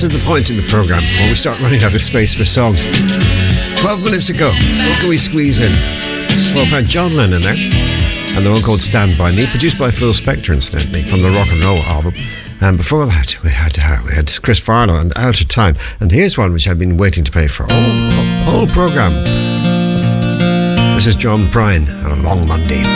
This is the point in the programme where we start running out of space for songs. 12 minutes to go. What can we squeeze in? Well, I've had John Lennon there, and the one called Stand By Me, produced by Phil Spector, incidentally, from the Rock and Roll album. And before that, we had Chris Farlow and Out of Time. And here's one which I've been waiting to play for whole programme. This is John Prine and A Long Monday.